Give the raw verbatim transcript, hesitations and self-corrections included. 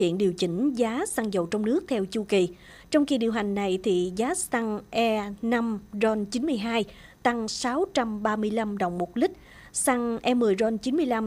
hiện điều chỉnh giá xăng dầu trong nước theo chu kỳ. Trong kỳ điều hành này thì giá xăng E năm RON chín mươi hai tăng sáu trăm ba mươi lăm đồng một lít, xăng E mười RON chín mươi lăm